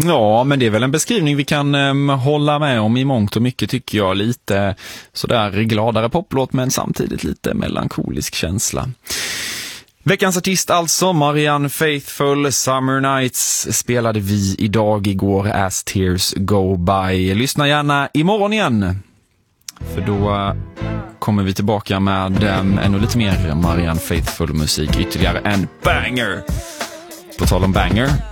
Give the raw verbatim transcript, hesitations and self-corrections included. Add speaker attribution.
Speaker 1: Ja, men det är väl en beskrivning vi kan um, hålla med om i mångt och mycket, tycker jag. Lite sådär gladare poplåt, men samtidigt lite melankolisk känsla. Veckans artist alltså, Marianne Faithfull. Summer Nights spelade vi idag, igår, As Tears Go By. Lyssna gärna imorgon igen, för då kommer vi tillbaka med um, ännu lite mer Marianne Faithfull musik, ytterligare en banger. På tal om banger,